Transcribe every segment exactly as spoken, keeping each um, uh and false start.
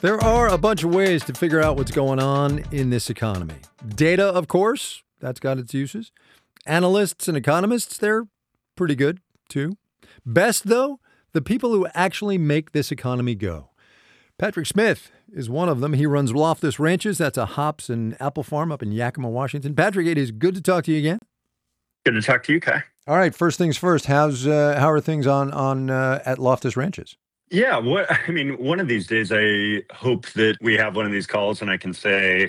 There are a bunch of ways to figure out what's going on in this economy. Data, of course, that's got its uses. Analysts and economists, they're pretty good, too. Best, though, the people who actually make this economy go. Patrick Smith is one of them. He runs Loftus Ranches. That's a hops and apple farm up in Yakima, Washington. Patrick, it is good to talk to you again. Good to talk to you, Kai. All right, first things first. How's uh, how are things on on uh, at Loftus Ranches? Yeah, what I mean, one of these days, I hope that we have one of these calls and I can say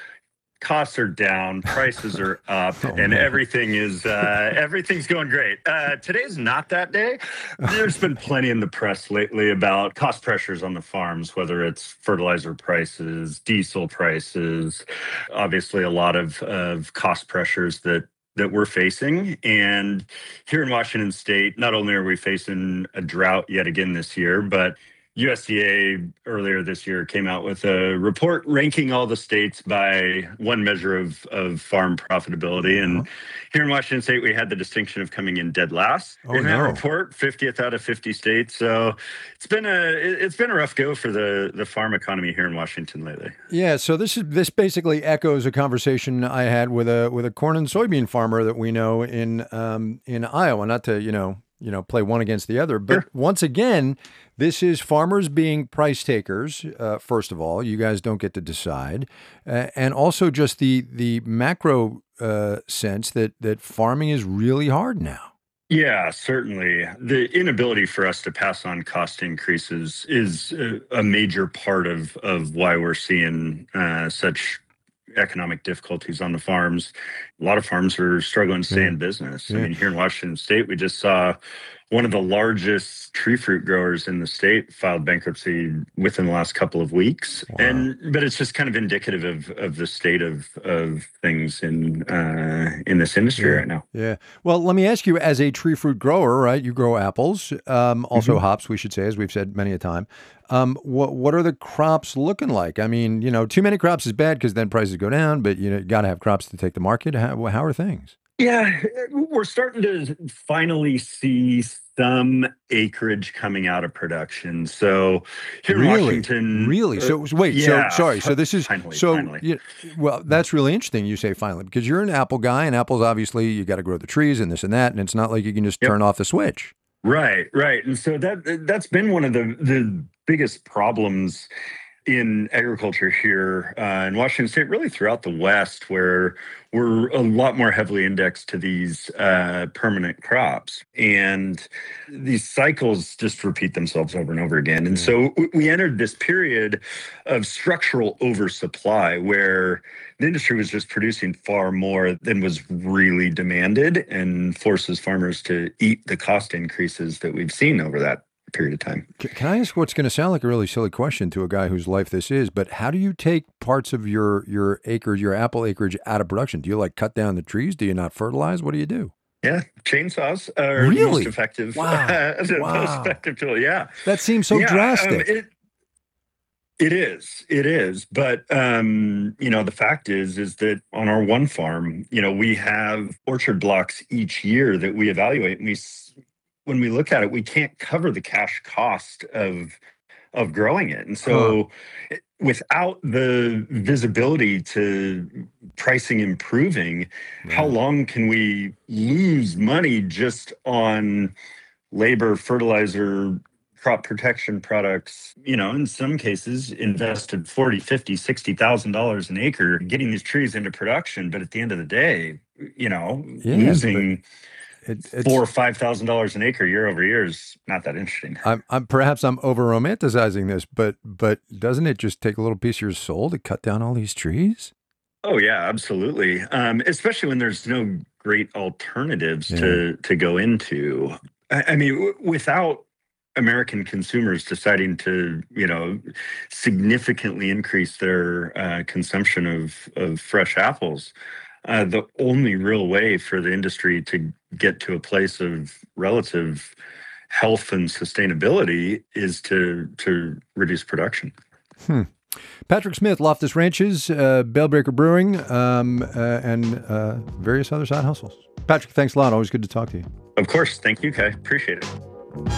costs are down, prices are up, oh, and man. everything is uh, everything's going great. Uh, today's not that day. There's been plenty in the press lately about cost pressures on the farms, whether it's fertilizer prices, diesel prices, obviously a lot of, of cost pressures that that we're facing. And here in Washington State, not only are we facing a drought yet again this year, but U S D A earlier this year came out with a report ranking all the states by one measure of, of farm profitability. And uh-huh. here in Washington State, we had the distinction of coming in dead last oh, in that no. report, fiftieth out of fifty states. So it's been a it's been a rough go for the, the farm economy here in Washington lately. Yeah, so this is this basically echoes a conversation I had with a with a corn and soybean farmer that we know in um, in Iowa. Not to you know. you know, play one against the other. But sure. once again, this is farmers being price takers. Uh, first of all, you guys don't get to decide. Uh, and also just the the macro uh, sense that that farming is really hard now. Yeah, certainly. The inability for us to pass on cost increases is a, a major part of, of why we're seeing uh, such economic difficulties on the farms. A lot of farms are struggling to stay yeah. in business. Yeah. I mean, here in Washington State, we just saw one of the largest tree fruit growers in the state filed bankruptcy within the last couple of weeks. Wow. And but it's just kind of indicative of of the state of of things in uh, in this industry yeah. right now. Yeah. Well, let me ask you, as a tree fruit grower, right? You grow apples, um, also mm-hmm. hops, we should say, as we've said many a time. Um, what what are the crops looking like? I mean, you know, too many crops is bad because then prices go down. But you know, you got to have crops to take the market. How how are things? Yeah, we're starting to finally see some acreage coming out of production. So here really? in Washington, really. So wait, yeah, so sorry. So this is finally, so. Finally. You, well, that's really interesting. You say finally because you're an apple guy, and apples obviously you got to grow the trees and this and that, and it's not like you can just yep. turn off the switch. Right, right, and so that that's been one of the the biggest problems in agriculture here uh, in Washington State, really throughout the West, where we're a lot more heavily indexed to these uh, permanent crops. And these cycles just repeat themselves over and over again. And so we entered this period of structural oversupply where the industry was just producing far more than was really demanded and forces farmers to eat the cost increases that we've seen over that period of time. Can I ask what's going to sound like a really silly question to a guy whose life this is, but how do you take parts of your your acreage, your apple acreage out of production? Do you like cut down the trees? Do you not fertilize? What do you do? Yeah, chainsaws are really? the most effective, wow. uh, the wow. most effective tool. Yeah. That seems so yeah, drastic. Um, it, it is, it is. But, um, you know, the fact is, is that on our one farm, you know, we have orchard blocks each year that we evaluate, and we when we look at it, we can't cover the cash cost of of growing it. And so huh. without the visibility to pricing improving, right. how long can we lose money just on labor, fertilizer, crop protection products? You know, in some cases invested forty, fifty, sixty thousand dollars an acre getting these trees into production. But at the end of the day, you know, yeah, losing but- It, Four or five thousand dollars an acre year over year is not that interesting. I'm, I'm perhaps I'm over romanticizing this, but but doesn't it just take a little piece of your soul to cut down all these trees? Oh yeah, absolutely. Um, especially when there's no great alternatives yeah. to to go into. I, I mean, w- without American consumers deciding to, you know, significantly increase their uh, consumption of of fresh apples. Uh, the only real way for the industry to get to a place of relative health and sustainability is to to reduce production. Hmm. Patrick Smith, Loftus Ranches, uh, Bellbreaker Brewing, um, uh, and uh, various other side hustles. Patrick, thanks a lot. Always good to talk to you. Of course. Thank you, Kai. Appreciate it.